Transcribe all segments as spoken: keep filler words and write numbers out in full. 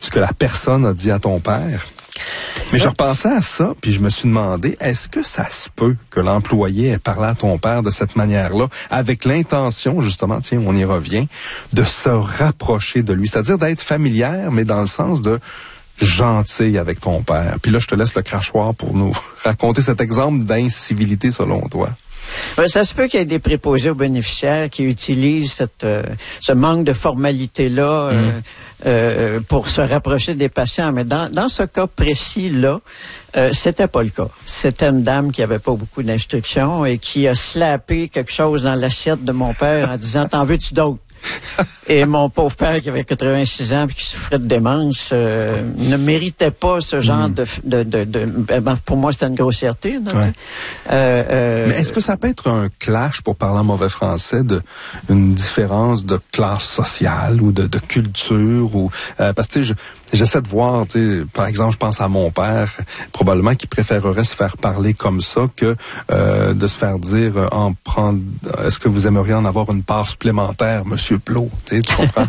ce que la personne a dit à ton père. Mais je repensais à ça, puis je me suis demandé, est-ce que ça se peut que l'employé ait parlé à ton père de cette manière-là, avec l'intention, justement, tiens, on y revient, de se rapprocher de lui, c'est-à-dire d'être familière, mais dans le sens de gentil avec ton père. Puis là, je te laisse le crachoir pour nous raconter cet exemple d'incivilité selon toi. Ben, ça se peut qu'il y ait des préposés aux bénéficiaires qui utilisent cette, euh, ce manque de formalité-là euh, mmh. euh, pour se rapprocher des patients. Mais dans, dans ce cas précis-là, euh, c'était pas le cas. C'était une dame qui avait pas beaucoup d'instructions et qui a slappé quelque chose dans l'assiette de mon père en disant « T'en veux-tu d'autres? » Et mon pauvre père qui avait quatre-vingt-six ans et qui souffrait de démence euh, ne méritait pas ce genre mmh. de, de, de, de... Ben, pour moi, c'était une grossièreté. Là, ouais. euh, euh, Mais est-ce que ça peut être un clash, pour parler en mauvais français, de une différence de classe sociale ou de, de culture ou euh, parce que tu sais, j'essaie de voir, tu sais, par exemple, je pense à mon père, probablement qui préférerait se faire parler comme ça que euh, de se faire dire euh, en prendre. Est-ce que vous aimeriez en avoir une part supplémentaire, Monsieur Plot? Tu sais, tu comprends?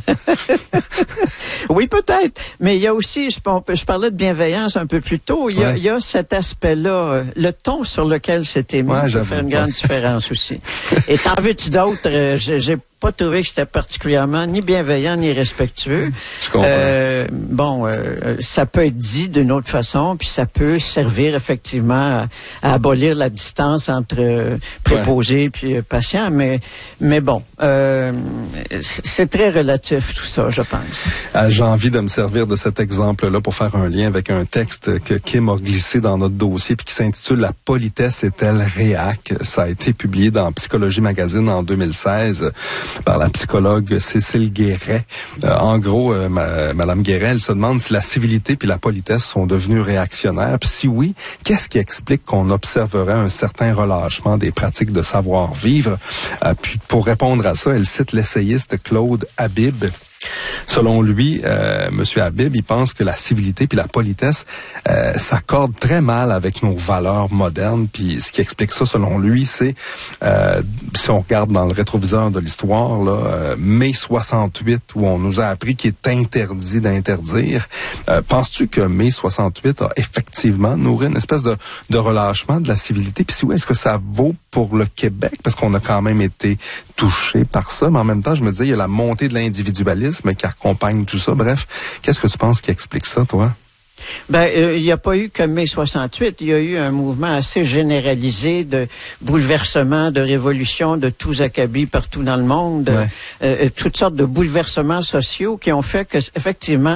Oui, peut-être. Mais il y a aussi, je, je parlais de bienveillance un peu plus tôt. Il y a, ouais. il y a cet aspect-là, le ton sur lequel c'était mis, ouais, peut faire une grande ouais. différence aussi. Et t'en veux-tu d'autres? Euh, j'ai, j'ai pas trouvé que c'était particulièrement ni bienveillant ni respectueux. Je comprends. Euh, bon, euh, ça peut être dit d'une autre façon, puis ça peut servir effectivement à, à abolir la distance entre euh, préposé ouais. puis euh, patient, mais mais bon, euh, c'est très relatif tout ça, je pense. Ah, j'ai envie de me servir de cet exemple-là pour faire un lien avec un texte que Kim a glissé dans notre dossier puis qui s'intitule « La politesse est-elle réac ». Ça a été publié dans Psychologie Magazine en deux mille seize. Par la psychologue Cécile Guéret. Euh, en gros, euh, ma, Madame Guéret, elle se demande si la civilité puis la politesse sont devenues réactionnaires. Puis si oui, qu'est-ce qui explique qu'on observerait un certain relâchement des pratiques de savoir-vivre? Euh, puis pour répondre à ça, elle cite l'essayiste Claude Habib. Selon lui, euh, Monsieur Habib, il pense que la civilité puis la politesse euh, s'accordent très mal avec nos valeurs modernes. Puis ce qui explique ça, selon lui, c'est euh, si on regarde dans le rétroviseur de l'histoire, là, euh, mai soixante-huit, où on nous a appris qu'il est interdit d'interdire. Euh, penses-tu que mai soixante-huit a effectivement nourri une espèce de, de relâchement de la civilité? Puis si oui, est-ce que ça vaut pour le Québec? Parce qu'on a quand même été touché par ça. Mais en même temps, je me disais, il y a la montée de l'individualisme qui accompagne tout ça. Bref, qu'est-ce que tu penses qui explique ça, toi? Ben, euh, il n'y a pas eu que mai soixante-huit. Il y a eu un mouvement assez généralisé de bouleversement, de révolution, de tous acabit partout dans le monde, ouais. euh, toutes sortes de bouleversements sociaux qui ont fait que, effectivement,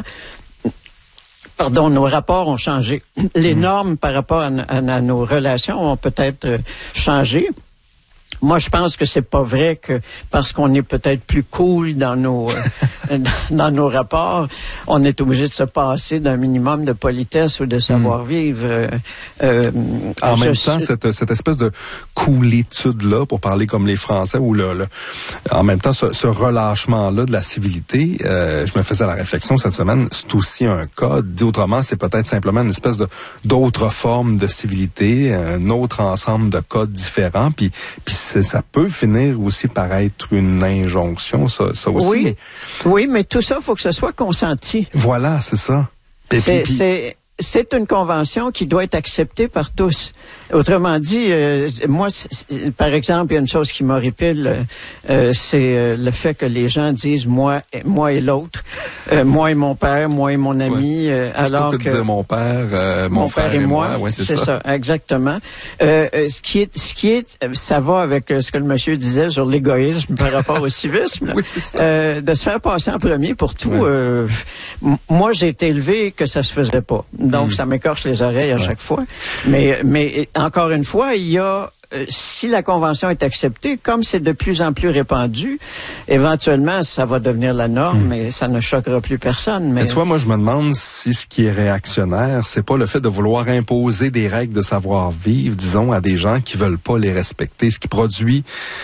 Pardon, nos rapports ont changé. Les mmh. normes par rapport à, à, à nos relations ont peut-être euh, changé. Moi, je pense que c'est pas vrai que parce qu'on est peut-être plus cool dans nos euh, dans nos rapports, on est obligé de se passer d'un minimum de politesse ou de savoir-vivre. Euh, euh, en même temps, suis... cette, cette espèce de coolitude-là, pour parler comme les Français, ou le, le en même temps, ce, ce relâchement-là de la civilité, euh, je me faisais la réflexion cette semaine, c'est aussi un code. Dit autrement, c'est peut-être simplement une espèce de d'autres formes de civilité, un autre ensemble de codes différents, puis puis ça peut finir aussi par être une injonction, ça, ça aussi. Oui, mais... oui, mais tout ça, il faut que ce soit consenti. Voilà, c'est ça. Et c'est, puis, puis... c'est, c'est une convention qui doit être acceptée par tous. Autrement dit, euh, moi, par exemple, il y a une chose qui m'horripile, euh, c'est euh, le fait que les gens disent moi, moi et l'autre, euh, moi et mon père, moi et mon ami, ouais. euh, alors que, que de dire mon père, euh, mon, mon frère père et, et moi, moi. Ouais, c'est, c'est ça. ça, exactement. Euh, ce qui est, ce qui est, ça va avec ce que le monsieur disait sur l'égoïsme par rapport au civisme, là. Oui, c'est ça. Euh, de se faire passer en premier pour tout. Ouais. Euh, moi, j'ai été élevé que ça se faisait pas, donc mm. ça m'écorche les oreilles à ouais. chaque fois. Mais, mais encore une fois, il y a, euh, si la Convention est acceptée, comme c'est de plus en plus répandu, éventuellement, ça va devenir la norme, mmh. mais ça ne choquera plus personne. Mais... mais tu vois, moi, je me demande si ce qui est réactionnaire, c'est pas le fait de vouloir imposer des règles de savoir-vivre, disons, à des gens qui veulent pas les respecter, ce qui produit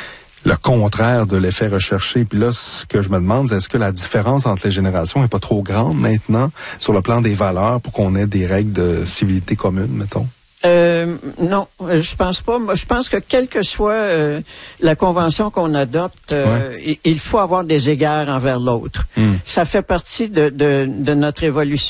le contraire de l'effet recherché. Puis là, ce que je me demande, c'est est-ce que la différence entre les générations est pas trop grande maintenant sur le plan des valeurs pour qu'on ait des règles de civilité commune, mettons? Euh, non, je pense pas. Je pense que quelle que soit euh, la convention qu'on adopte, euh, ouais. il, il faut avoir des égards envers l'autre. Mm. Ça fait partie de, de, de notre évolution.